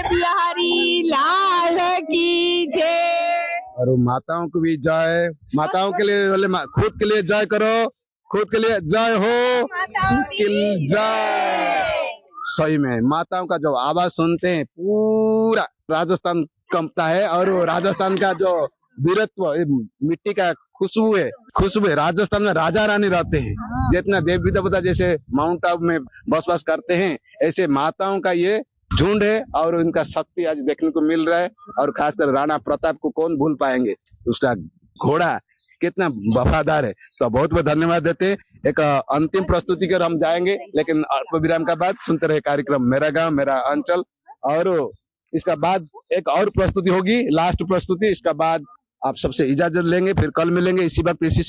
बिहारी लाल की जय। और माताओं को भी जय, माताओं के लिए बोले खुद के लिए जय करो, खुद के लिए जय हो, जय। सही में माताओं का जो आवाज सुनते हैं पूरा राजस्थान कंपता है। और वो राजस्थान का जो वीरत्व, मिट्टी का खुशबू है। राजस्थान में राजा रानी रहते हैं, जितना देवी देवता जैसे माउंट आबू में बसवास करते हैं, ऐसे माताओं का ये झुंड है और उनका शक्ति आज देखने को मिल रहा है। और खासकर राणा प्रताप को कौन भूल पाएंगे, उसका घोड़ा कितना वफादार है। तो बहुत बहुत धन्यवाद देते हैं। एक अंतिम प्रस्तुति कर हम जाएंगे, लेकिन अल्प विराम का बाद सुनते रहे कार्यक्रम मेरा गांव मेरा अंचल। और इसका बाद एक और प्रस्तुति होगी, लास्ट प्रस्तुति। इसका बाद आप सबसे इजाजत लेंगे, फिर कल मिलेंगे इसी वक्त इसी